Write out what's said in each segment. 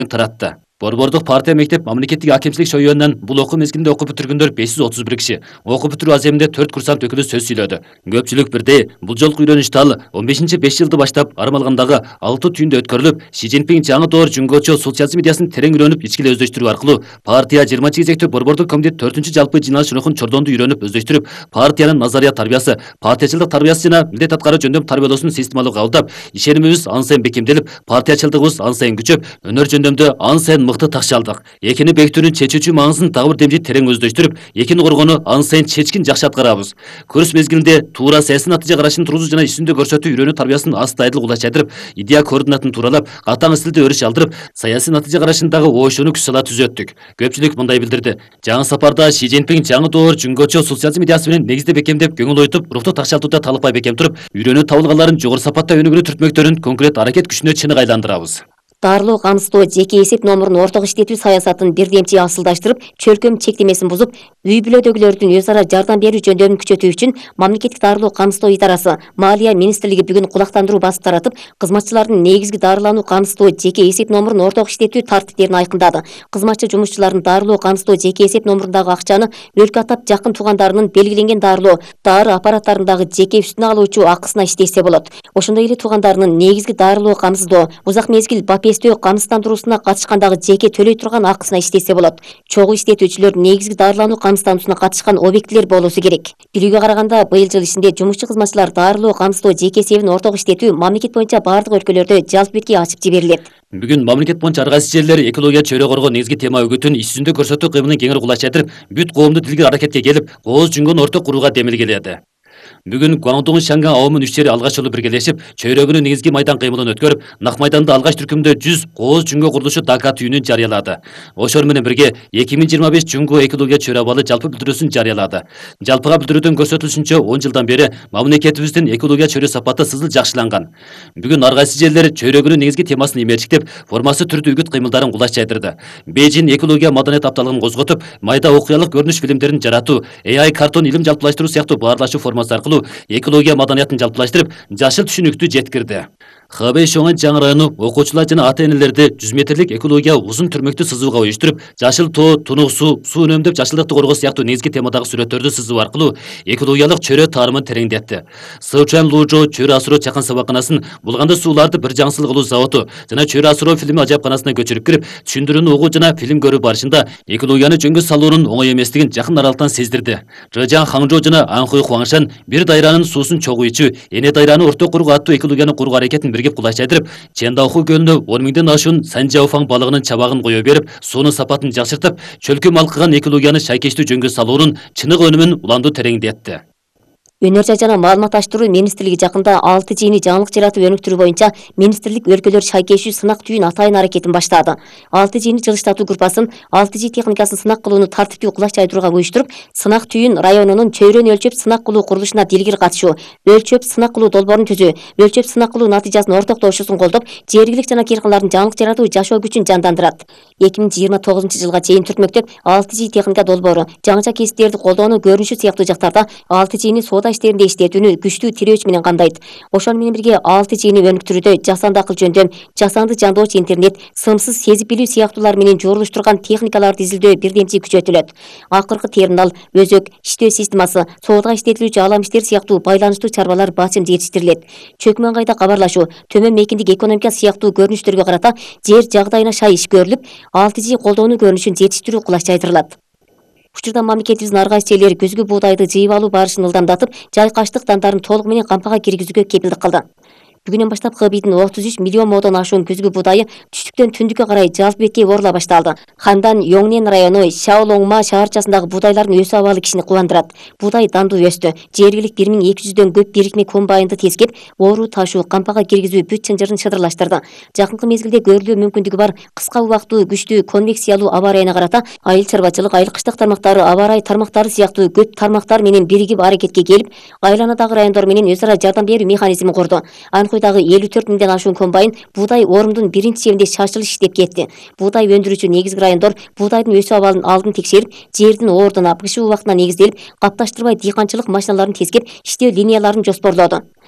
таратты. Борбордук партия мектеп мамлекеттик акимчилик шоюунан бул окуу мезгилинде окуп бүтүргөндөр 531 киши. Окуп бүтүрүү аземинде 4 курсант өкүлү сөз сүйлөдү. Көпчүлүк бирдей бул жолку үйрөнүштү ал 15-5 жылды баштап армалгандагы 6 түйүндө өткөрүлүп, Си Цзиньпин жаңы доор жүнгөчө социализм идеясын терең үйрөнүп, ичкиле өздөштүрүү аркылуу партия 20 кезектүү борбордук комитет 4-жалпы жыйналыш рухун чордонду үйрөнүп, өздөштүрүп, партиянын назарият тарбиясы, партиячылык тарбиясы жана милдет аткаруу жөндөм тарбиялоосун системалуу кабылдап, ишенимибиз ан сайын бекемделип, партиячылыгыбыз ан сайын күчөп, өнөр жөндөмдө ан сайын мыкты такшы алдык. Экини бекитүүнүн чечүүчү маңызын дагы бир демжи терең өздөштүрүп, экини коргонуу ан сайын чечкин жакшы аткарабыз. Курс мезгилинде туура саясий натыйжа карашын тургузуу жана ишинде көрсөтүү үйрөнүү тарбиясын астайдыл кулачайдырып, идея координатын тууралап, катаң стилде өрүш алдырып, саясий натыйжа карашындагы оошууну күч сала түзөттүк. Көпчүлүк мындай билдирди: жаңы сапарда Си Цзиньпин жаңы доор жүнгөчө социализм идеясы менен негизде бекемдеп, көңүл ойтуп, рухту такшалтууда талыкпай бекем туруп, үйрөнүү табылганларын жогору сапатта өнүгүүнү түртмөктөрүн конкрет аракет күчүнө чыныгы айландырабыз. Дарылоо камсыздоо жеке эсеп номурун орток иштетүү саясатын бирдемчи асылдаштырып, чөлкөм чектемесин бузуп, үй бүлөдөгүлөрдүн өз ара жардам берүү жөндөмүн күчөтүү үчүн мамлекеттик дарылоо камсыздоо идарасы Маалия министрлиги бүгүн кулактандыруу басып таратып, кызматчылардын негизги дарылануу камсыздоо жеке эсеп номурун орток иштетүү тартиптерин айкындады. Кызматчы жумушчулардын дарылоо камсыздоо жеке эсеп номурундагы акчаны өлкө атап жакын туугандарынын белгиленген дарылоо, дары аппараттарындагы жеке үстүнө алуучу акысына иштесе болот. Ошондой эле туугандарынын негизги дарылоо камсыздоо, узак мезгил камсыздандыруусуна катышкандагы жеке төлөй турган акысына иштесе болот. Чогуу иштетүүчүлөр негизги дарылануу камсыздандыруусуна катышкан объектилер болуусу керек. Билүүгө караганда, быйыл жыл ичинде жумушчу кызматчылар дарылоо камсыздоо жеке эсебин орток иштетүү мамлекет боюнча бардык өлкөлөрдө жалпы бетке ачып жиберилет. Бүгүн мамлекет боюнча ар кайсы жерлер экология чөйрө коргоо негизги тема өгүтүн иш жүзүндө көрсөтүү кыймылын кеңири кулачайтырып, бүт коомду тилгер аракетке келип, кооз жүнгөн орток курууга демилгеледи. Бүгүн Гуандоңдун Шанган аомун 3 жери алгач жолу биргелешип, чөйрөгүнүн негизги майдан кыймылын өткөрүп, Нак майданда алгач түркүмдө 100 кооз жүнгө курулушу дака түйүнүн жарыялады. Ошол менен бирге 2025 жүнгө экология чөйрө абалы жалпы билдирүүсүн жарыялады. Жалпыга билдирүүдөн көрсөтүлүшүнчө 10 жылдан бери мамлекетибиздин экология чөйрө сапаты сызыл жакшыланган. Бүгүн ар кайсы жерлер чөйрөгүнүн негизги темасын имерчиктеп, формасы түрдүү үгүт кыймылдарын кулаш чайдырды. Бейжин экология маданият апталыгын козготуп, майда окуялык көрүнүш фильмдерин жаратуу, AI картон илим жалпылаштыруу сыяктуу баарлашуу формасы аркылуу экология маданиятын жалпылаштырып, жашыл түшүнүктү жеткирди. Хэбэй Шоңан жаңы району окуучулар жана ата-энелерди 100 метрлик экология узун түрмөктү сызууга уюштуруп, жашыл тоо, тунук суу үнөмдөп жашылдыкты коргоо сыяктуу негизги темадагы сүрөттөрдү сызуу аркылуу экологиялык чөйрө таарымын тереңдетти. Сычуан Лужо чөйрө асыроо чакан сабаканасын, булганды сууларды бир жаңсыл кылуу заводу жана чөйрө асыроо фильми ажайыпканасына көчүрүп кирип, түшүндүрүүнү угуу жана фильм көрүү барышында экологияны жөнгө салуунун оңой эместигин жакын аралыктан сездирди. Жыжан Хаңжо жана Анхуй Хуаңшан бир дайранын суусун чогуу ичүү, эне дайраны орток куруу аттуу экологияны куруу аракетин бирге кулачайдырып, Чендауху көлүнө 10 миңден ашуун Санжаофаң балыгынын чабагын кое берип, суунун сапатын жакшыртып, чөлкө малкыган экологияны шайкештүү жөнгө салуунун чыныгы өнүмүн уланду тереңдетти. Өнөр жана маалымат аштыруу министрлиги жакында 6 жийини жаңылык жаратып өнүктүрүү боюнча министрлик өлкөлөр шайкештүү сынак түйүн атайын аракетин баштады. 6 жийини жылыштатуу группасын 6 жий техникасын сынак кылууну тартиптүү кулаш чайдырууга уюштуруп, сынак түйүн районунун чөйрөнү өлчөп сынак кылуу курулушуна дилгир катышуу, өлчөп сынак кылуу долбоорун түзүү, өлчөп сынак кылуу натыйжасын ортоктошуусун колдоп, жергилик жана кыйркалардын жаңылык жаратуу жашоо күчүн жандандырат. 2029-жылга чейин түртмөктөп 6 жий техника долбоору, жаңыча кесиптерди колдоону көрүнүшү сыяктуу жактарда 6 жийини соода иштеринде иштетүүнү күчтүү тирөөч менен камдайт. Ошол менен бирге 6 жийини өнүктүрүүдө жасанды акыл жөндөм, жасанды жандоочу интернет, сымсыз сезип билүү сыяктуулар менен журулуштурган техникаларды изилдөө бирдемчи күчөтүлөт. Акыркы терминал, өзөк, иштөө системасы, соодага иштетилүүчү алам иштер сыяктуу байланыштуу чарбалар бачым жетиштирилет. Чөкмөн кайда кабарлашуу, төмөн мейкиндик экономика сыяктуу көрүнүштөргө карата жер жагдайына шай иш көрүлүп, 6 жий колдоону көрүнүшүн жетиштирүү кулаш чайдырылат. Учурда мамлекетибиздин ар кайсы жерлери көзгү буудайды жыйып алуу барышын ылдамдатып, жайкаштык дандарын толугу менен кампага киргизүүгө кепилдик кылды. Бүгүнөн баштап Хэбийдин 33 миллион модон ашуун күзгү буудайы түштүктөн түндүккө карай жалпы бетке орула башталды. Хандан Йоңнен району Шаолоңма шаарчасындагы буудайлардын өсүү абалы кишини кубандырат. Буудай дандуу өстү. Жергилик 1200дөн көп бирикме комбайнды тескеп, оору ташуу, кампага киргизүү бүт чынжырын шыдырлаштырды. Жакынкы мезгилде көрүлүү мүмкүндүгү бар кыска убактуу күчтүү конвекциялуу аба ырайына карата айыл чарбачылык, айыл кыштык тармактары, аба ырайы тармактары сыяктуу көп тармактар менен биригип аракетке келип, айланадагы райондор менен өз ара жардам берүү механизмин курду. Анхуйдагы 54 миңден ашуун комбайн буудай орумдун биринчи чебинде шашылыш иштеп кетти. Буудай өндүрүүчү негизги райондор буудайдын өсүү абалын алдын текшерип, жердин оордуна, бышуу убактына негизделип, капташтырбай дыйканчылык машиналарын тескеп, иштөө линияларын жоспорлоду.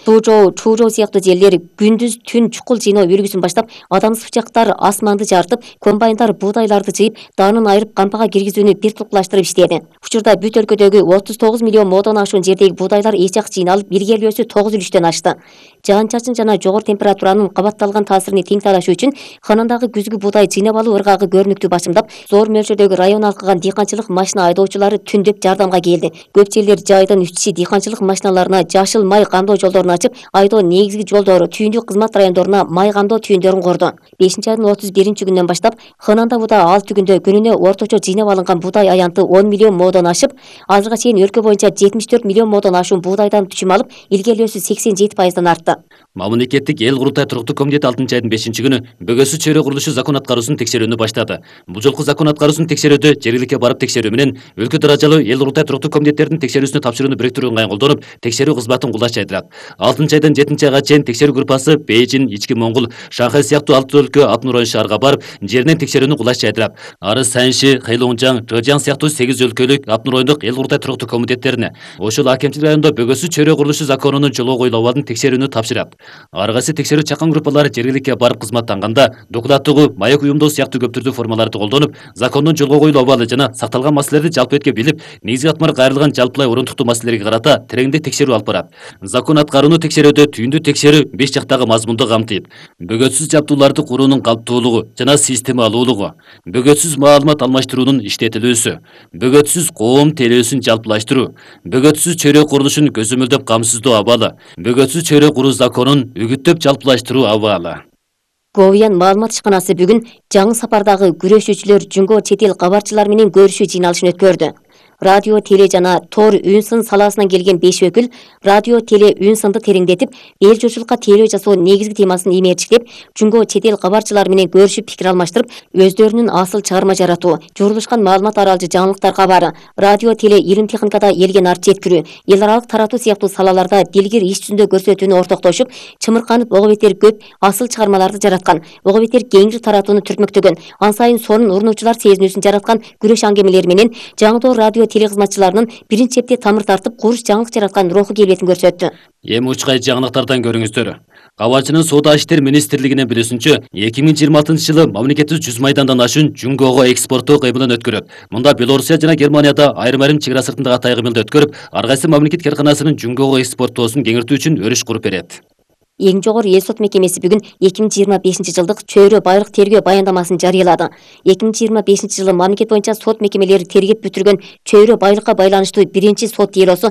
Суужоо, Чуужоо сыяктуу жерлер күндүз түн чукул жыйноо үргүсүн баштап, адамсыз бычактар асманды жартып, комбайндар буудайларды жыйып, даанын айырып кампага киргизүүнү бир туплаштырып иштеди. Учурда бүт өлкөдөгү 39 миллион модон ашуун жердеги буудайлар эч жак жыйналып, иргээлөөсү 9 үлүштөн ашты. Жаан-чачын жана жогору температуранын кабатталган таасирин тең талашы үчүн ханандагы күзгү буудай жыйнап алуу ыргагы көрүнүктүү башымдап, зор мөлчөрдөгү район алкыган дыйканчылык машина айдоочулары түндөп жардамга келди. Көп жерлер жайдын үччи дыйканчылык машиналарына жашыл май камдоо жолдорун ачып, айдоо негизги жолдору, түйүндүк кызмат райондоруна май камдоо түйүндөрүн курду. 5-айдын 31-күнүнөн баштап хананда буда 6 күндө күнүнө орточо жыйнап алынган буудай аянты 10 миллион модон ашып, азыркыга чейин өлкө боюнча 74 миллион модон ашуун буудайдан түчүм алып, илгээлөөсү 87%дан артты. Мамлекеттик эл курултай туруктуу комитети 6-айдын 5-күнү бөгөсү чөйрө курулушу закон аткаруусунун текшерүүнү баштады. Бул жолку закон аткаруусунун текшерүүдө жергиликке барып текшерүү менен өлкө даражалуу эл курултай туруктуу комитеттердин текшерүүсүнө тапшырууну бириктирүү ыңгай колдонуп, текшерүү кызматын кулаш жайдырат. 6-айдан 7-айга чейин текшерүү группасы Бейжин, Ички Моңгол, Шанхай сыяктуу 6 өлкө Атмурон шаарга барып, жеринен текшерүүнү кулаш жайдырат. Ары Санши, Хэйлонжан, Жожан сыяктуу 8 өлкөлүк Атмурондук эл курултай туруктуу комитеттерине ошол акимчилик райондо бөгөсү чөйрө курулушу законунун жолго коюлуп абалын текшерүүнү тапшырат. Ары кайсы текшерүү чакан группалары жергиликке барып кызматтанганда докладтыгу, маек уюмдоо сыяктуу көп түрдүү формаларды колдонуп, закондун жолго коюлуп абалы жана сакталган маселелерди жалпы бетке билип, негизги катмар кайрылган жалпылай орунтуктуу маселелерге карата тереңдээ текшерүү алып барат. Закон аткарууну текшерүүдө түйүндүү текшерүү 5 жактагы мазмунду камтыйт. Бөгөтсүз жабдууларды куруунун калптуулугу жана системалуулугу, бөгөтсүз маалымат алмаштыруунун иштетилүүсү, бөгөтсүз коом тейлөөсүн жалпылаштыруу, бөгөтсүз чөйрө курулушун көзөмөлдөп камсыздоо абалы, бөгөтсүз чөйрө куруу законун үгүттөп жалпылаштыруу абалы. Говиян маалымат ишканасы бүгүн жаңы сапардагы күрөшүүчүлөр Жүнгө чет эл кабарчылар менен көрүшүү жыйналышын өткөрдү. Радио, теле жана тор үн сын саласынан келген 5 өкүл радио, теле үн сынды тереңдетип, эл журчулукка тейлөө жасоо негизги темасын имээрчиктеп, Жүнгө чет эл кабарчылар менен көрүшүп пикир алмаштырып, өздөрүнүн асыл чыгарма жаратуу, журулушкан маалымат аралжы жаңылыктар кабары, радио, теле, илим техникада элген арт жеткирүү, эл аралык таратуу сыяктуу салаларда дилгир иш жүзүндө көрсөтүүнү ортоктошуп, чымырканып ого бетер көп асыл чыгармаларды жараткан, ого бетер кеңири таратууну түртмөктөгөн, ан сайын сонун урунуучулар сезинүүсүн жараткан күрөш аңгемелери менен жаңдоо радио теле кызматчыларынын биринчи чепте тамыр тартып куруш жаңылык жараткан руху келбетин көрсөттү. Эми учкай жаңылыктардан көрүңүздөр. Кабарчынын соода иштер министрлигинин билүүсүнчө, 2026-жылы мамлекетибиз 100 майдандан ашуун Жүнгөгө экспорттоо кыймылын өткөрөт. Мында Белоруссия жана Германияда айрым чек ара сыртындагы атай кыймылды өткөрүп, ар кайсы мамлекет карканасынын Жүнгөгө экспорттоосун кеңиртүү үчүн өрүш куруп берет. Эң жогору эл сот мекемеси бүгүн 2025-жылдык чөйрө байлык тергөө баяндамасын жарыялады. 2025-жылы мамлекет боюнча сот мекемелери тергеп бүтүргөн чөйрө байлыкка байланыштуу биринчи сот делосу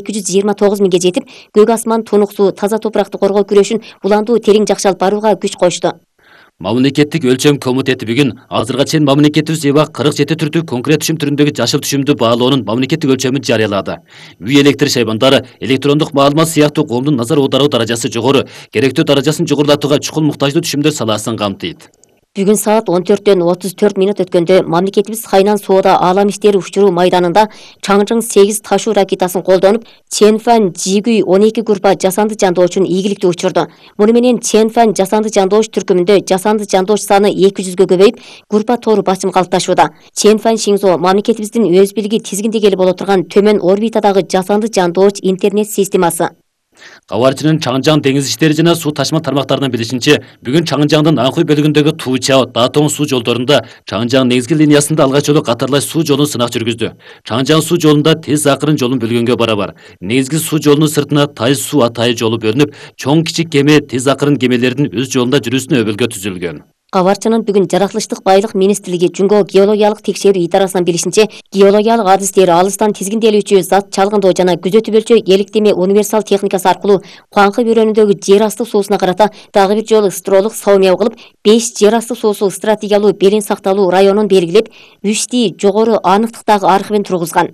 229 миңге жетип, көк асман, тунук суу, таза топуракты коргоо күрөшүн уландуу терең жакшы алып барууга күч кошту. Мамлекеттик өлчөм комитети бүгүн азыркыга чейин мамлекетибиз эбак 47 түрдүү конкрет түшүм түрүндөгү жашыл түшүмдү баалоонун мамлекеттик өлчөмүн жарыялады. Үй электр шайбандары, электрондук маалымат сыяктуу коомдун назар аударуу даражасы жогору, керектүү даражасын жогорулатууга чукул муктаждуу түшүмдөр саласын камтыйт. Бүгүн саат 14:34 өткөндө мамлекетибиз Хайнан соода аалам иштери учуруу майданында Чаңжың 8 ташуу ракетасын колдонуп, Ченфан Жигүй 12 группа жасанды жандоочун ийгиликтүү учурду. Муну менен Ченфан жасанды жандооч түркүмүндө жасанды жандооч саны 200-гө көбөйүп, группа тору басым калыпташууда. Ченфан Шинзо мамлекетибиздин өз билиги тизгиндегели боло турган төмөн орбитадагы жасанды жандооч интернет системасы. Кабарчынын Чаңжаң деңиз иштери жана суу ташма тармактарынын билишинче, бүгүн Чаңжаңдын Анхуй бөлүгүндөгү Туучао, Датоң суу жолдорунда Чаңжаң негизги линиясында алгач жолу катарлаш суу жолун сынак жүргүздү. Чаңжаң суу жолунда тез акырын жолун бөлгөнгө барабар. Негизги суу жолунун сыртына Тай суу атайы жолу бөлүнүп, чоң кичик кеме, тез акырын кемелердин өз жолунда жүрүүсүнө өбөлгө түзүлгөн. Кабарчынын бүгүн Жаратылыштык байлык министрлиги Жүнгө геологиялык текшерүү идарасынан билишинче, геологиялык адистер алыстан тизгинделүүчү зат чалгындоо жана күзөтүү бөлчө электеме универсал техникасы аркылуу Куаңкы бөрөнүндөгү жер асты суусуна карата дагы бир жолу стролук саумия кылып, 5 жер асты суусу стратегиялуу белең сакталуу районун белгилеп, 3 жогору аныктыктагы архивин тургузган.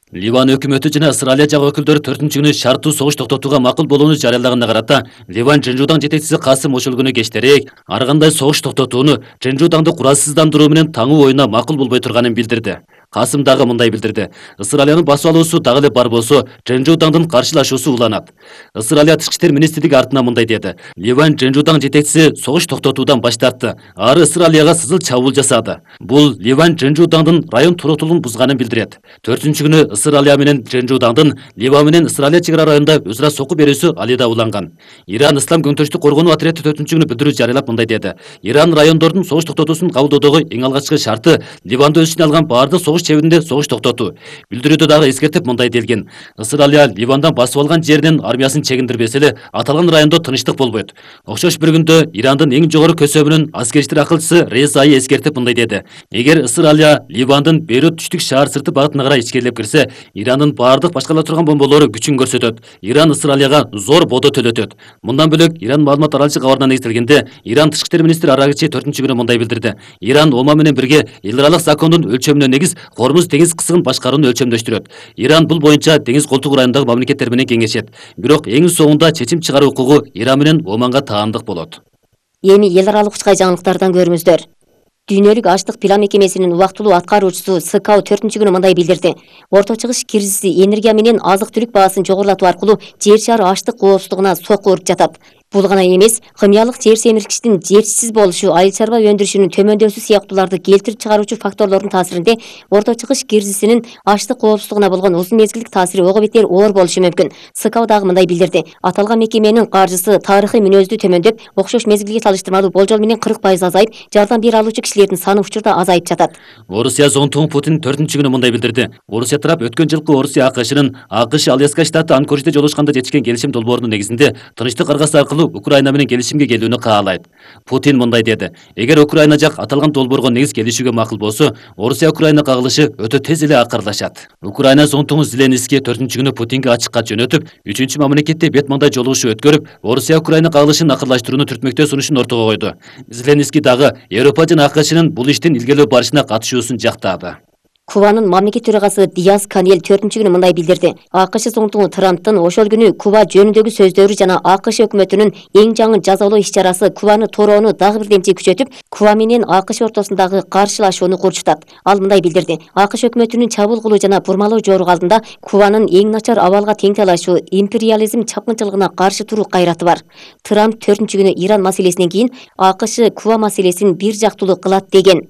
Ливан өкмөтү жана Ысыралия жак өкүлдөрү 4-күнү шарттуу согуш токтотууга макул болууну жарыялаганына карата Ливан Жынжуудан жетекчиси Касым ошол күнү кечтерээк ар кандай согуш токтотууну Жынжуудаңды куралсыздандыруу менен таңуу оюна макул болбой турганын билдирди. Касым дагы мындай билдирди. Ысыралиянын басып алуусу дагы эле бар болсо, Жынжуудаңдын каршылашуусу уланат. Ысыралия тышкы иштер министрлиги артынан мындай деди. Ливан Жынжуудаң жетекчиси согуш токтотуудан баш тартты. Ары Ысыралияга сызыл чабуул жасады. Бул Ливан Жынжуудаңдын район туруктуулугун бузганын билдирет. 4-күнү Ысыралия менен Жынжуудаңдын Ливан менен Ысыралия чек ара районунда өз ара сокку берүүсү алида уланган. Иран Ислам көңтөрүштүк коргонуу отряды 4-күнү билдирүү жарыялап мындай деди. Иран райондордун согуш токтотуусун кабылдоодогу эң алгачкы шарты Ливанды өз ичине алган баардык согуш чебинде согуш токтотуу. Билдирүүдө дагы эскертип мындай делген. Ысыралия Ливандан басып алган жеринен армиясын чегиндирбесе эле аталган райондо тынчтык болбойт. Окшош бир күндө Ирандын эң жогору көсөбүнүн аскер иштер акылчысы Резаи эскертип мындай деди. Эгер Ысыралия Ливандын Бейрут түштүк шаар сырты багытына карай ичкерилеп кирсе, Ирандын баардык башкарыла турган бомболору күчүн көрсөтөт. Иран Ысыралияга зор бодо төлөтөт. Мындан бөлөк Иран маалымат аралчы кабарына негизделгенде, Иран тышкы иштер министри Арагичи 4-күнү мындай билдирди. Иран Оман менен бирге эл аралык закондун өлчөмүнө негиз Хормуз деңиз кысыгын башкарууну өлчөмдөштүрөт. Иран бул боюнча деңиз колтугу районундагы мамлекеттер менен кеңешет. Бирок эң соңунда чечим чыгаруу укугу Иран менен Оманга таандык болот. Эми эл аралык учкай жаңылыктардан көрүңүздөр. Дүйнөлүк ачлык план мекемесинин убактылуу аткаруучусу СКАУ 4-күнү мындай билдирди. Орто чыгыш кризиси энергия менен азык-түлүк баасын жогорулатуу аркылуу жер шары ачлык коопсуздугуна сокку уруп жатат. Бул гана эмес, химиялык жер семирткичтин жетишсиз болушу, айыл чарба өндүрүшүнүн төмөндөсү сыяктууларды келтирип чыгаруучу факторлордун таасиринде орто чыгыш кризисинин ачлык коопсуздугуна болгон узун мезгилдик таасири ого бетер оор болушу мүмкүн. СКАУ дагы мындай билдирди. Аталган мекеменин каржысы тарыхый мүнөздүү төмөндөп, окшош мезгилге салыштырмалуу болжол менен 40% азайып, жардам бере алуучу кишилердин саны учурда азайып жатат. Орусия зонтугу Путин 4-күнү мындай билдирди. Орусия тарап өткөн жылкы Орусия АКШнын Аляска штаты Анкориджде жолугушканда жетишкен келишим долбоорунун негизинде тынчтык аргасы аркылуу Украина менен келишимге келүүнү каалайт. Путин мындай деди. Эгер Украина жак аталган долбоорго негиз келишүүгө макул болсо, Орусия Украина кагылышы өтө тез эле акырылашат. Украина зонтугу Зеленский 4-күнү Путинге ачык кат жөнөтүп, 3-чү мамлекетте бет маңдай жолугушуу өткөрүп, Орусия Украина кагылышын акырлаштырууну түртмөктөө сунушун ортого койду. Зеленский дагы Европа жана АКШнын бул иштин илгерилөө барышына катышуусун жактады. Кубанын мамлекет төрагасы Диас Канель 4-күнү мындай билдирди. АКШ соңтугу Трамптын ошол күнү Куба жөнүндөгү сөздөрү жана АКШ өкмөтүнүн эң жаңы жазалоо иш-чарасы Кубаны тороону дагы бир демчи күчөтүп, Куба менен АКШ ортосундагы каршылашууну курчутат. Ал мындай билдирди. АКШ өкмөтүнүн чабуул кылуу жана бурмалоо жорук алдында Кубанын эң начар абалга тең талашуу, империализм чапкынчылыгына каршы туруу кайраты бар. Трамп 4-күнү Иран маселесинен кийин АКШ Куба маселесин бир жактуулуу кылат деген.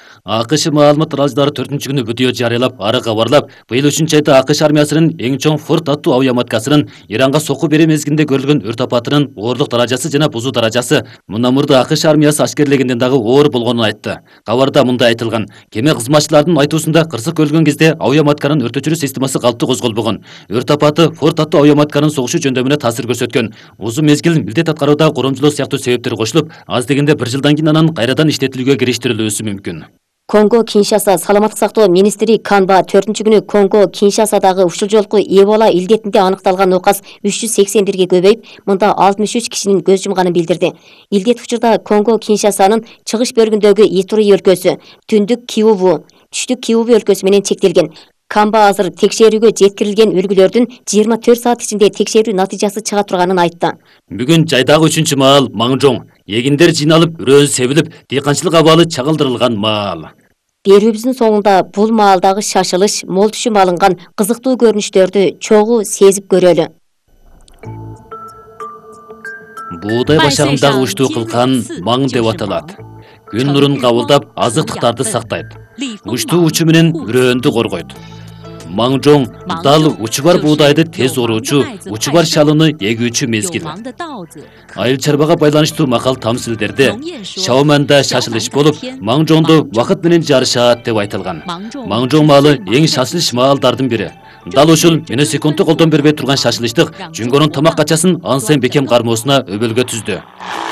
АКШ маалымат аралчылары 4-күнү видео жарыялап, ары кабарлап, быйыл 3-айда АКШ армиясынын эң чоң Форд аттуу авиаматкасынын Иранга сокку берүү мезгилинде көрүлгөн өрт апатынын оорлук даражасы жана бузуу даражасы мындан мурда АКШ армиясы аскерлегенден дагы оор болгонун айтты. Кабарда мындай айтылган: кеме кызматчыларынын айтуусунда кырсык көрүлгөн кезде авиаматканын өрт өчүрүү системасы калыптуу козголбогон. Өрт апаты Форд аттуу авиаматканын согушу жөндөмүнө таасир көрсөткөн. Узун мезгил милдет аткарууда коромчулук сыяктуу себептер кошулуп, аз дегенде 1 жылдан кийин анан кайрадан иштетилүүгө кириштирилүүсү мүмкүн. Конго Киншаса саламаттык сактоо министри Канба 4-күнү Конго Киншасадагы ушул жолку Эбола илдетинде аныкталган нокас 381ге көбөйүп, мында 63 кишинин көз жумганын билдирди. Илдет учурда Конго Киншасанын чыгыш бөлүгүндөгү Итури өлкөсү, түндүк Киуву, түштүк Киуву өлкөсү менен чектелген. Канба азыр текшерүүгө жеткирилген үлгүлөрдүн 24 саат ичинде текшерүү натыйжасы чыга турганын айтты. Бүгүн жайдагы 3-чү маал Маңжоң. Эгиндер жыйналып, үрөөн себилип, дыйканчылык абалы чагылдырылган маал. Берүүбүздүн соңунда бул маалдагы шашылыш, мол түшүм алынган кызыктуу көрүнүштөрдү чогуу сезип көрөлү. Буудай башагындагы учтуу кылкан маң деп аталат. Күн нурун кабылдап, азыктыктарды сактайт. Учтуу учу менен үрөөндү коргойт. Маңжоң дал учу бар буудайды тез оруучу, учу бар шалыны эгүүчү мезгил. Айыл чарбага байланыштуу макал тамсилдерде Шаоманда шашылыш болуп, Маңжоңду вакыт менен жарышат деп айтылган. Маңжоң маалы эң шашылыш маалдардын бири. Дал ушул секундту колдон бербей турган шашылыштык Жүнгөнүн тамак качасын Ансен Бекем кармоосуна өбөлгө түздү.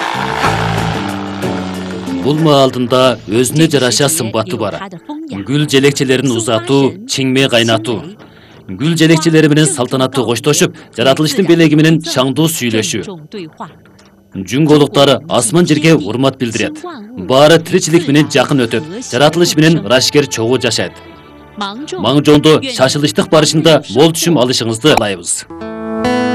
Бул маалдында өзүнө жараша сымбаты бар. Гүл желекчелерин узатуу, чиңме кайнатуу. Гүл желекчелери менен салтанаттуу коштошуп, жаратылыштын белеги менен шаңдуу сүйлөшүү. Жүнгөлүктары асман жерге урмат билдирет. Баары тиричилик менен жакын өтөт. Жаратылыш менен ырашкер чогуу жашайт. Маңжоңдо шашылыштык барышында мол түшүм алышыңызды каалайбыз.